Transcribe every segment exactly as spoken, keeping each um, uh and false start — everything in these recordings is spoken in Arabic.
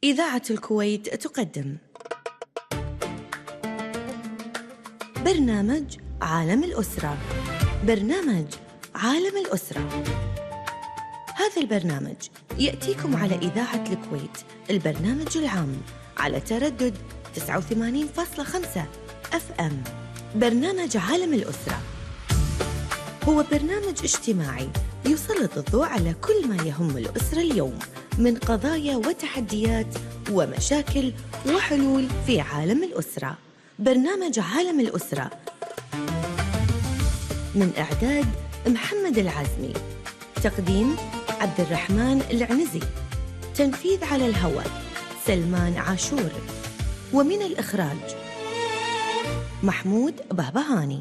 إذاعة الكويت تقدم برنامج عالم الأسرة. برنامج عالم الأسرة هذا البرنامج يأتيكم على إذاعة الكويت، البرنامج العام، على تردد تسعة وثمانين فاصلة خمسة أف أم. برنامج عالم الأسرة هو برنامج اجتماعي يسلط الضوء على كل ما يهم الأسرة اليوم من قضايا وتحديات ومشاكل وحلول في عالم الأسرة. برنامج عالم الأسرة من إعداد محمد العزمي، تقديم عبد الرحمن العنزي، تنفيذ على الهواء سلمان عاشور، ومن الإخراج محمود بهبهاني.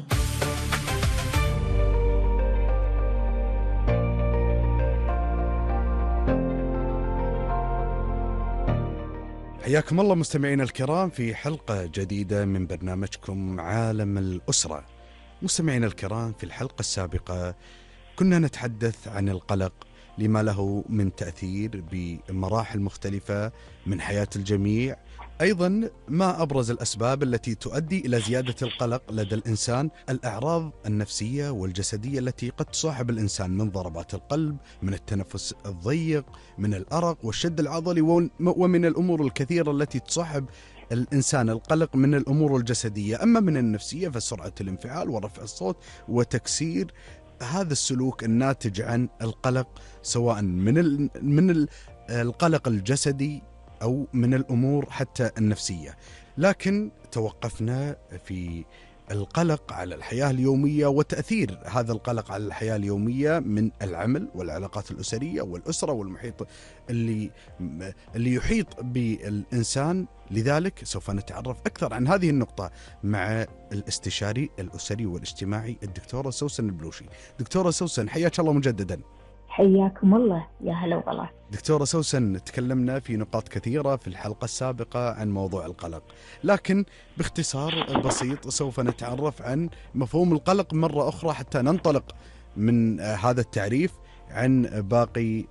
حياكم الله مستمعينا الكرام في حلقة جديدة من برنامجكم عالم الأسرة. مستمعينا الكرام، في الحلقة السابقة كنا نتحدث عن القلق، لما له من تأثير بمراحل مختلفة من حياة الجميع، أيضا ما أبرز الأسباب التي تؤدي إلى زيادة القلق لدى الإنسان، الأعراض النفسية والجسدية التي قد تصاحب الإنسان من ضربات القلب، من التنفس الضيق، من الأرق والشد العضلي، ومن الأمور الكثيرة التي تصاحب الإنسان القلق من الأمور الجسدية. أما من النفسية فسرعة الانفعال ورفع الصوت وتكسير هذا السلوك الناتج عن القلق، سواء من من القلق الجسدي أو من الأمور حتى النفسية. لكن توقفنا في القلق على الحياة اليومية وتأثير هذا القلق على الحياة اليومية من العمل والعلاقات الأسرية والأسرة والمحيط اللي اللي يحيط بالإنسان. لذلك سوف نتعرف أكثر عن هذه النقطة مع الاستشاري الأسري والاجتماعي الدكتورة سوسن البلوشي. دكتورة سوسن، حياك الله مجددا. حياكم الله، يا هلا والله. دكتورة سوسن، تكلمنا في نقاط كثيرة في الحلقة السابقة عن موضوع القلق، لكن باختصار بسيط سوف نتعرف عن مفهوم القلق مرة أخرى حتى ننطلق من هذا التعريف عن باقي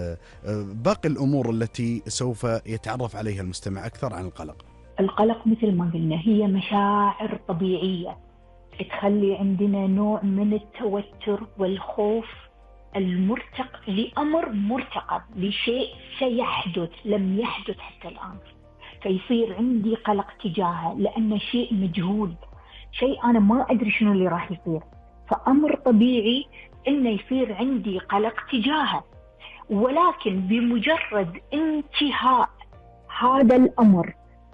باقي الأمور التي سوف يتعرف عليها المستمع أكثر عن القلق. القلق مثل ما قلنا هي مشاعر طبيعية تخلي عندنا نوع من التوتر والخوف المرتق لأمر مرتقب، لشيء سيحدث لم يحدث حتى الآن، فيصير عندي قلق تجاهه لأن شيء مجهول، شيء أنا ما أدري شنو اللي راح يصير، فأمر طبيعي إنه يصير عندي قلق تجاهه. ولكن بمجرد انتهاء هذا الأمر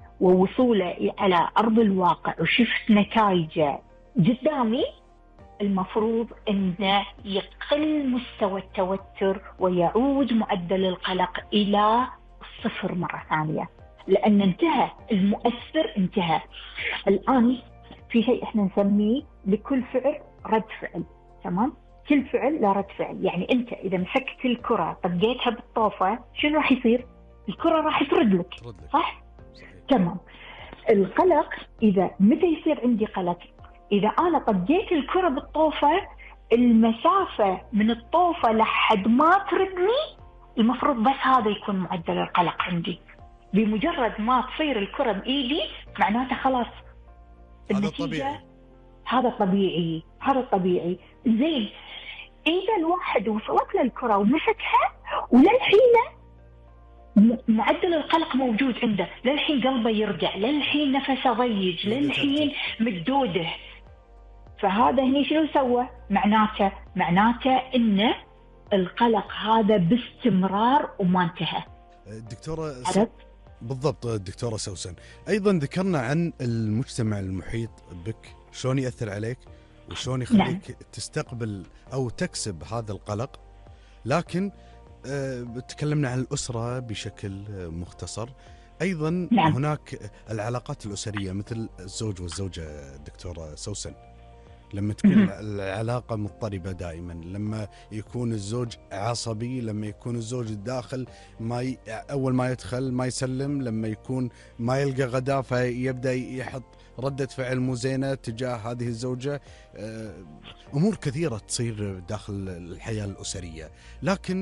ووصوله على أرض الواقع وشفت نتائجه قدامي، المفروض أنه يقل مستوى التوتر ويعود معدل القلق إلى الصفر مرة ثانية، لأن انتهى المؤثر، انتهى. الآن في شيء احنا نسميه لكل فعل رد فعل، تمام؟ كل فعل لا رد فعل، يعني أنت إذا مسكت الكرة طقيتها بالطوفة شنو راح يصير؟ الكرة راح ترد لك، صح؟ تمام. القلق إذا متى يصير عندي قلق؟ إذا أنا طقيت الكرة بالطوفة المسافة من الطوفة لحد ما تردني، المفروض بس هذا يكون معدل القلق عندي. بمجرد ما تصير الكرة بإيدي معناته خلاص النتيجة. هذا طبيعي، هذا طبيعي. زين، إذا الواحد وصلت له الكرة ومسكها وللحين معدل القلق موجود عنده، للحين قلبه يرجع، للحين نفسه ضيق، للحين مدوده، فهذا هني شنو سوى؟ معناته معناته إن القلق هذا باستمرار وما انتهى. دكتورة س... بالضبط دكتورة سوسن، أيضا ذكرنا عن المجتمع المحيط بك، شلون يأثر عليك وشلون يخليك نعم. تستقبل أو تكسب هذا القلق، لكن أه تكلمنا عن الأسرة بشكل مختصر. أيضا نعم. هناك العلاقات الأسرية مثل الزوج والزوجة دكتورة سوسن، لما تكون العلاقة مضطربة دائما، لما يكون الزوج عصبي، لما يكون الزوج الداخل ما ي... أول ما يدخل ما يسلم، لما يكون ما يلقى غداء فيبدأ يحط ردة فعل مو زينة تجاه هذه الزوجة. أمور كثيرة تصير داخل الحياة الأسرية، لكن